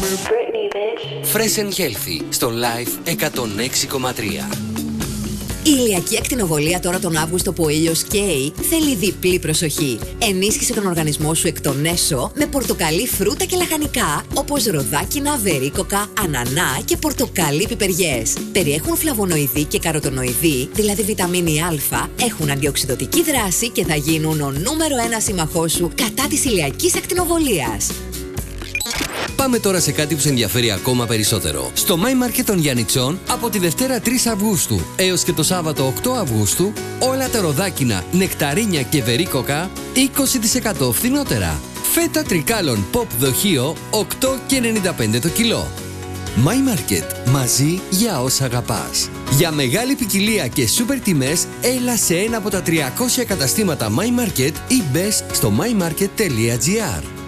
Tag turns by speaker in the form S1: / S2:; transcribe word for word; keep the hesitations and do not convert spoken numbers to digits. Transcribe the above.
S1: Fresh and Healthy στο Live εκατόν έξι κόμμα τρία.
S2: Η ηλιακή ακτινοβολία τώρα τον Αύγουστο που ο ήλιος καίει θέλει διπλή προσοχή. Ενίσχυσε τον οργανισμό σου εκ των έσω με πορτοκαλί φρούτα και λαχανικά όπως ροδάκινα, βερίκοκα, ανανά και πορτοκαλί πιπεριές. Περιέχουν φλαβονοειδή και καροτονοειδή, δηλαδή βιταμίνη Α, έχουν αντιοξυδοτική δράση και θα γίνουν ο νούμερο ένα σύμμαχός σου κατά της ηλιακής ακτινοβολίας.
S1: Πάμε τώρα σε κάτι που σε ενδιαφέρει ακόμα περισσότερο. Στο My Market των Γιαννιτσών από τη Δευτέρα τρεις Αυγούστου έως και το Σάββατο οκτώ Αυγούστου όλα τα ροδάκινα, νεκταρίνια και βερίκοκα είκοσι τοις εκατό φθηνότερα. Φέτα τρικάλων pop δοχείο οκτώ και ενενήντα πέντε το κιλό. My Market, μαζί για όσα αγαπάς. Για μεγάλη ποικιλία και σούπερ τιμές, έλα σε ένα από τα τριακόσια καταστήματα My Market ή μπες στο my market τελεία gr.